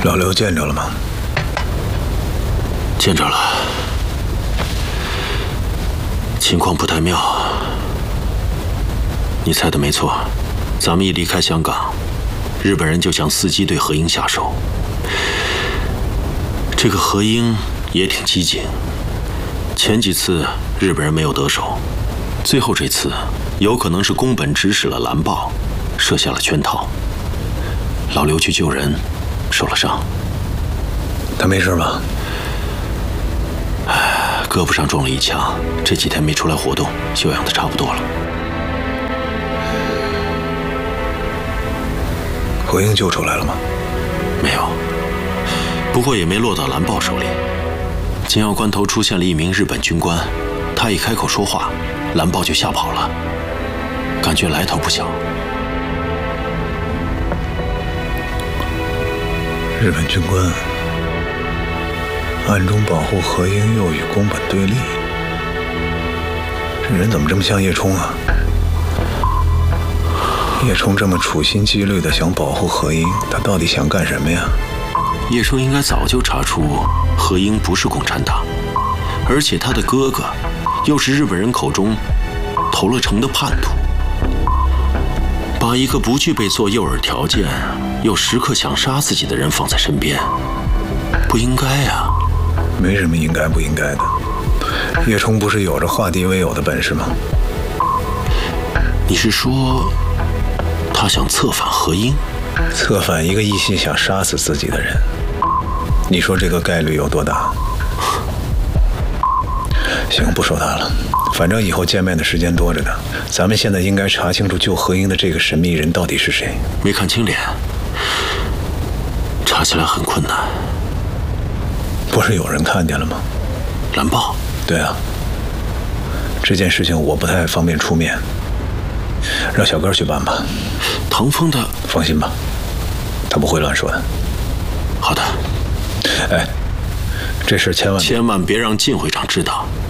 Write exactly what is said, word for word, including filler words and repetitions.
老刘见着了吗？ 见着了，情况不太妙。你猜的没错，咱们一离开香港，日本人就想伺机对何英下手。这个何英也挺机警，前几次日本人没有得手，最后这次有可能是宫本指使了蓝豹，设下了圈套。老刘去救人，受了伤。 他没事吧？ 唉，胳膊上中了一枪，这几天没出来活动，休养的差不多了。 何英救出来了吗？ 没有，不过也没落到蓝豹手里。紧要关头出现了一名日本军官，他一开口说话，蓝豹就吓跑了，感觉来头不小。 日本军官暗中保护何英，又与宫本对立，这人怎么这么像叶冲啊？叶冲这么处心积虑的想保护何英，他到底想干什么呀？ 叶冲应该早就查出何英不是共产党，而且他的哥哥又是日本人口中投了诚的叛徒，把一个不具备做诱饵条件，又时刻想杀自己的人放在身边，不应该啊。 没什么应该不应该的，叶冲不是有着化敌为友的本事吗？ 你是说他想策反何英？ 策反一个一心想杀死自己的人，你说这个概率有多大？行，不说他了，反正以后见面的时间多着呢。咱们现在应该查清楚救何英的这个神秘人到底是谁。 没看清脸，查起来很困难。 不是有人看见了吗？ 蓝豹？ 对啊，这件事情我不太方便出面，让小哥去办吧。 唐风的， 放心吧，他不会乱说的。 好的。 哎，这事千万千万别让靳会长知道。